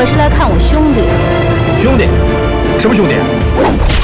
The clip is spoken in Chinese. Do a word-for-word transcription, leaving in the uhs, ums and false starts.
是来看我兄弟的。 兄弟？什么兄弟？